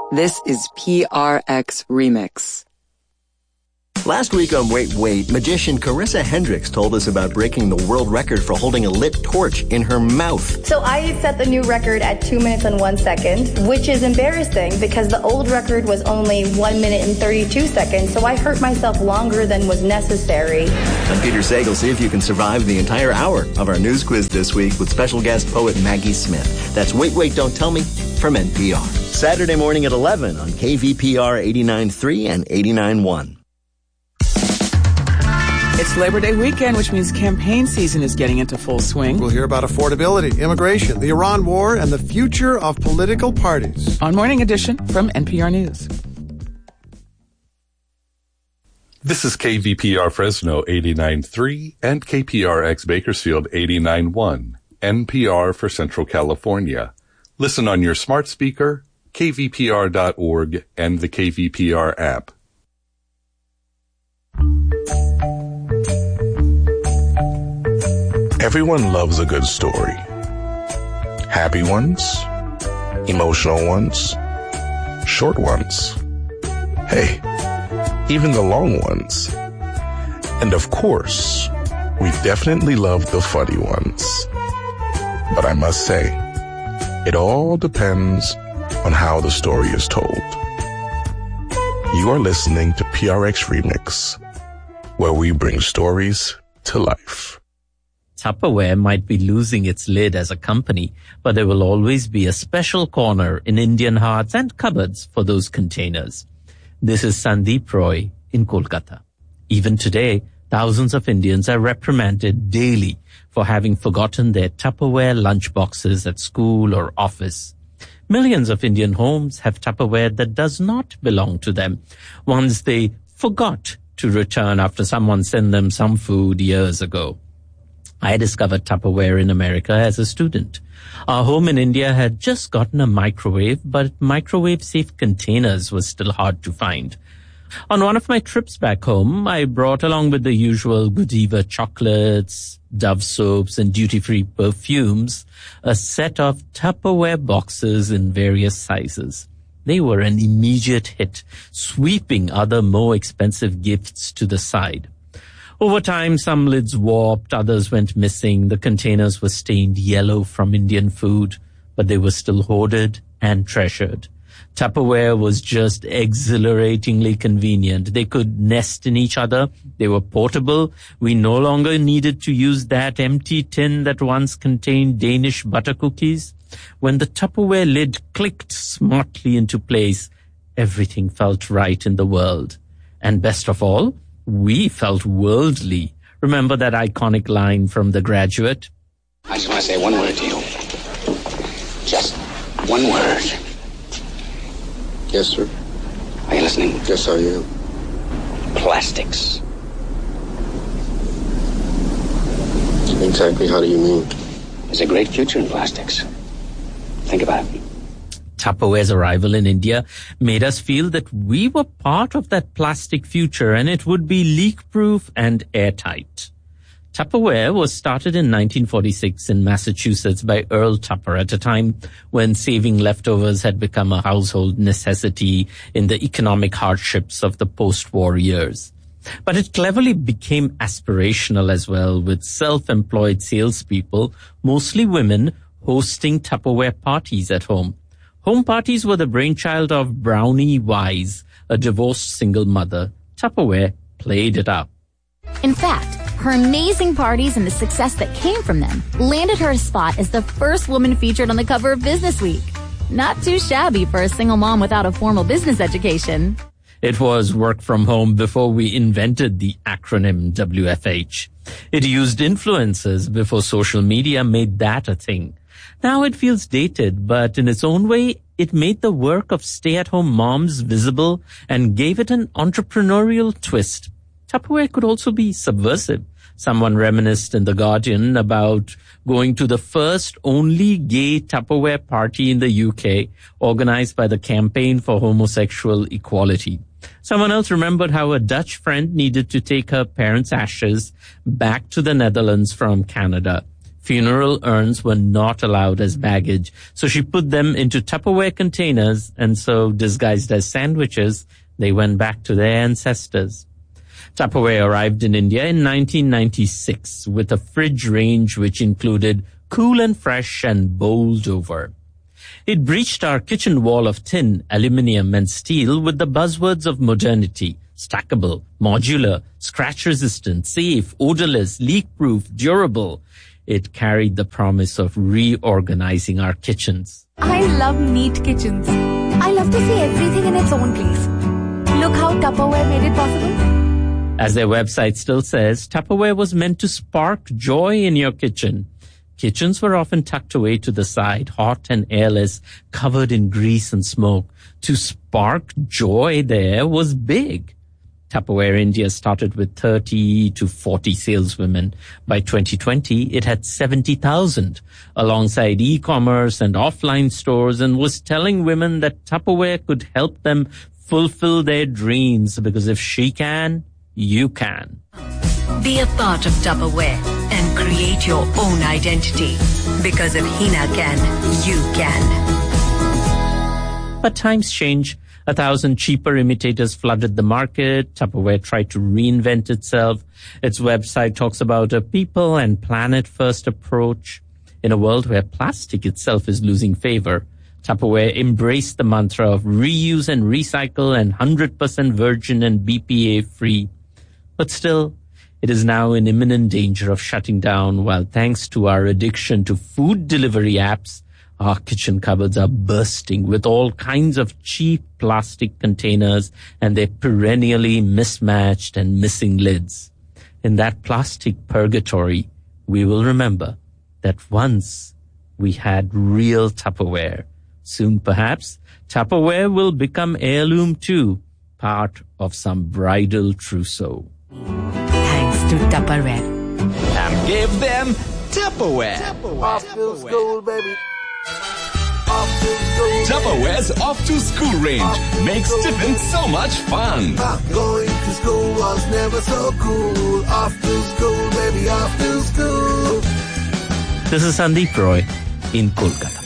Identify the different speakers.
Speaker 1: This is PRX Remix.
Speaker 2: Last week on Wait, Wait, magician Carissa Hendricks told us about breaking the world record for holding a lit torch in her mouth.
Speaker 3: So I set the new record at 2 minutes and 1 second, which is embarrassing because the old record was only 1 minute and 32 seconds, so I hurt myself longer than was necessary.
Speaker 2: I'm Peter Sagal. See if you can survive the entire hour of our news quiz this week with special guest poet Maggie Smith. That's Wait, Wait, Don't Tell Me from NPR. Saturday morning at 11 on KVPR 89.3 and 89.1.
Speaker 4: It's Labor Day weekend, which means campaign season is getting into full swing.
Speaker 5: We'll hear about affordability, immigration, the Iran war, and the future of political parties.
Speaker 4: On Morning Edition from NPR News.
Speaker 6: This is KVPR Fresno 89.3 and KPRX Bakersfield 89.1, NPR for Central California. Listen on your smart speaker, kvpr.org, and the KVPR app.
Speaker 7: Everyone loves a good story. Happy ones, emotional ones, short ones. Hey, even the long ones. And of course, we definitely love the funny ones. But I must say, it all depends on how the story is told. You are listening to PRX Remix, where we bring stories to life.
Speaker 8: Tupperware might be losing its lid as a company, but there will always be a special corner in Indian hearts and cupboards for those containers. This is Sandeep Roy in Kolkata. Even today, thousands of Indians are reprimanded daily for having forgotten their Tupperware lunchboxes at school or office. Millions of Indian homes have Tupperware that does not belong to them, ones they forgot to return after someone sent them some food years ago. I discovered Tupperware in America as a student. Our home in India had just gotten a microwave, but microwave-safe containers was still hard to find. On one of my trips back home, I brought along with the usual Godiva chocolates, Dove soaps, and duty-free perfumes a set of Tupperware boxes in various sizes. They were an immediate hit, sweeping other more expensive gifts to the side. Over time, some lids warped, others went missing. The containers were stained yellow from Indian food, but they were still hoarded and treasured. Tupperware was just exhilaratingly convenient. They could nest in each other. They were portable. We no longer needed to use that empty tin that once contained Danish butter cookies. When the Tupperware lid clicked smartly into place, everything felt right in the world. And best of all, we felt worldly. Remember that iconic line from The Graduate?
Speaker 9: I just want to say one word to you. Just one word.
Speaker 10: Yes, sir.
Speaker 9: Are you listening?
Speaker 10: Yes, I am.
Speaker 9: Plastics.
Speaker 10: Exactly how do you mean?
Speaker 9: There's a great future in plastics. Think about it.
Speaker 8: Tupperware's arrival in India made us feel that we were part of that plastic future and it would be leak-proof and airtight. Tupperware was started in 1946 in Massachusetts by Earl Tupper at a time when saving leftovers had become a household necessity in the economic hardships of the post-war years. But it cleverly became aspirational as well, with self-employed salespeople, mostly women, hosting Tupperware parties at home. Home parties were the brainchild of Brownie Wise, a divorced single mother. Tupperware played it up.
Speaker 11: In fact, her amazing parties and the success that came from them landed her a spot as the first woman featured on the cover of Business Week. Not too shabby for a single mom without a formal business education.
Speaker 8: It was work from home before we invented the acronym WFH. It used influencers before social media made that a thing. Now it feels dated, but in its own way, it made the work of stay-at-home moms visible and gave it an entrepreneurial twist. Tupperware could also be subversive. Someone reminisced in The Guardian about going to the first only gay Tupperware party in the UK, organized by the Campaign for Homosexual Equality. Someone else remembered how a Dutch friend needed to take her parents' ashes back to the Netherlands from Canada. Funeral urns were not allowed as baggage, so she put them into Tupperware containers, and so, disguised as sandwiches, they went back to their ancestors. Tupperware arrived in India in 1996 with a fridge range which included cool and fresh and bowled over. It breached our kitchen wall of tin, aluminium, and steel with the buzzwords of modernity: stackable, modular, scratch-resistant, safe, odorless, leak-proof, durable. It carried the promise of reorganizing our kitchens.
Speaker 12: I love neat kitchens. I love to see everything in its own place. Look how Tupperware made it possible.
Speaker 8: As their website still says, Tupperware was meant to spark joy in your kitchen. Kitchens were often tucked away to the side, hot and airless, covered in grease and smoke. To spark joy there was big. Tupperware India started with 30 to 40 saleswomen. By 2020, it had 70,000, alongside e-commerce and offline stores, and was telling women that Tupperware could help them fulfill their dreams, because if she can, you can.
Speaker 13: Be a part of Tupperware and create your own identity. Because if Hina can, you can.
Speaker 8: But times change. 1,000 cheaper imitators flooded the market. Tupperware tried to reinvent itself. Its website talks about a people and planet-first approach. In a world where plastic itself is losing favor, Tupperware embraced the mantra of reuse and recycle and 100% virgin and BPA-free. But still, it is now in imminent danger of shutting down, while thanks to our addiction to food delivery apps, our kitchen cupboards are bursting with all kinds of cheap plastic containers and their perennially mismatched and missing lids. In that plastic purgatory, we will remember that once we had real Tupperware. Soon, perhaps, Tupperware will become heirloom too, part of some bridal trousseau.
Speaker 13: Thanks to Tupperware.
Speaker 14: And give them Tupperware.
Speaker 15: Off to school, baby.
Speaker 14: Tupperware's Off to School range makes tiffin so much fun.
Speaker 15: Going to school was never so cool. Off to school, baby, off to school.
Speaker 8: This is Sandeep Roy in Kolkata.